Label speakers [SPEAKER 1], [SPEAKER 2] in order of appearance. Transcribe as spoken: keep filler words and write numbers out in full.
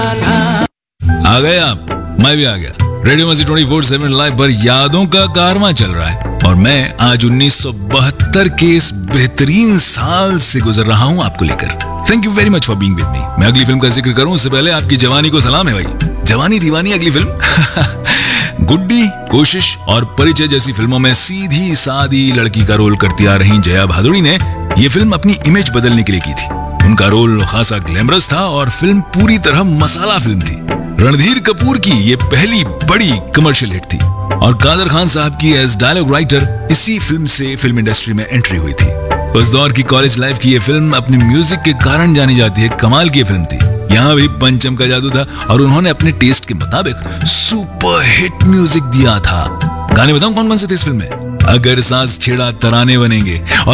[SPEAKER 1] आ गए आप, मैं भी आ गया। रेडियो मस्ती ट्वेंटी फोर सेवन लाइव पर यादों का कारवां चल रहा है और मैं आज उन्नीस सौ बहत्तर के इस बेहतरीन साल से गुजर रहा हूँ आपको लेकर। Thank you very much for being with me. मैं अगली फिल्म का जिक्र करूं उससे पहले आपकी जवानी को सलाम है भाई। जवानी दीवानी अगली फिल्म गुड्डी, कोशिश और परिचय जैसी फिल्मों में सीधी सादी लड़की का रोल करती आ रही जया भादुड़ी ने यह फिल्म अपनी इमेज बदलने के लिए की थी। उनका रोल खासा ग्लैमरस था और फिल्म पूरी तरह मसाला फिल्म थी। रणधीर कपूर की ये पहली बड़ी कमर्शियल हिट थी और कादर खान साहब की एज डायलॉग राइटर इसी फिल्म से फिल्म इंडस्ट्री में एंट्री हुई थी। उस दौर की कॉलेज लाइफ की ये फिल्म अपने म्यूजिक के कारण जानी जाती है। कमाल की फिल्म थी। यहाँ भी पंचम का जादू था और उन्होंने अपने टेस्ट के मुताबिक सुपर हिट म्यूजिक दिया था। गाने बताऊं कौन कौन से थे इस फिल्म में? अगर सांस छेड़ा तराने बनेंगे और